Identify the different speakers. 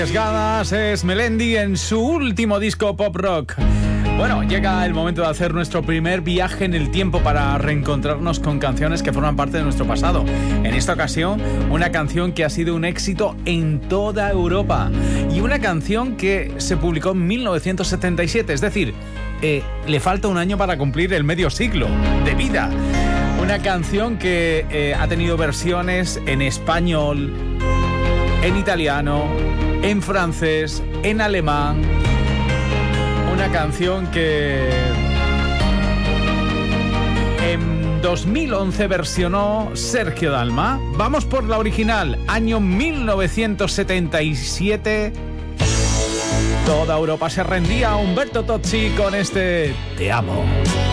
Speaker 1: Arriesgadas es Melendi en su último disco pop rock. Bueno, llega el momento de hacer nuestro primer viaje en el tiempo para reencontrarnos con canciones que forman parte de nuestro pasado. En esta ocasión, una canción que ha sido un éxito en toda Europa y una canción que se publicó en 1977, es decir, le falta un año para cumplir el medio siglo de vida. Una canción que ha tenido versiones en español, en italiano, en francés, en alemán. Una canción que en 2011 versionó Sergio Dalma. Vamos por la original, año 1977. Toda Europa se rendía a Umberto Tozzi con este Te amo.